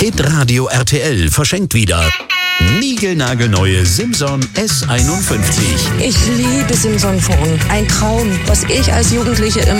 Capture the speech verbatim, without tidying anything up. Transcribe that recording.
Hitradio R T L verschenkt wieder niegelnagelneue Simson S einundfünfzig. Ich liebe Simson-Phone. Ein Traum, was ich als Jugendliche immer